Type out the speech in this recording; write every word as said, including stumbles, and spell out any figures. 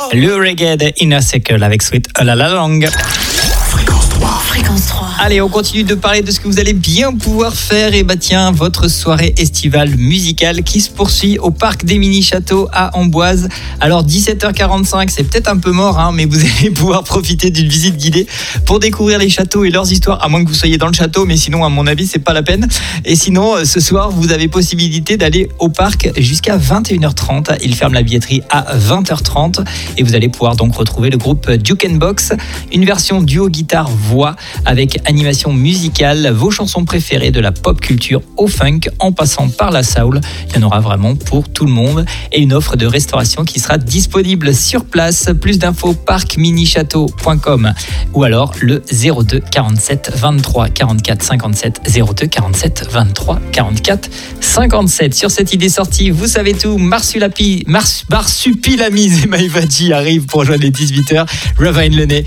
Le reggae de Inner Circle avec Sweet All Along. Fréquence trois. Fréquence trois. Allez, on continue de parler de ce que vous allez bien pouvoir faire. Et bah tiens, votre soirée estivale musicale qui se poursuit au Parc des Mini-Châteaux à Amboise. Alors dix-sept heures quarante-cinq, c'est peut-être un peu mort, hein, mais vous allez pouvoir profiter d'une visite guidée pour découvrir les châteaux et leurs histoires, à moins que vous soyez dans le château, mais sinon, à mon avis, c'est pas la peine. Et sinon, ce soir, vous avez possibilité d'aller au parc jusqu'à vingt et une heures trente. Il ferme la billetterie à vingt heures trente et vous allez pouvoir donc retrouver le groupe Duke and Box, une version duo guitare-voix avec animation musicale, vos chansons préférées de la pop culture au funk en passant par la soul. Il y en aura vraiment pour tout le monde et une offre de restauration qui sera disponible sur place. Plus d'infos parc mini château point com ou alors le zéro deux quarante-sept vingt-trois quarante-quatre cinquante-sept zéro deux quarante-sept vingt-trois quarante-quatre cinquante-sept. Sur cette idée sortie, vous savez tout, Marsupilami Mars, Marsupilami et Maïvadji arrivent pour rejoindre les dix-huit heures. Ravine le nez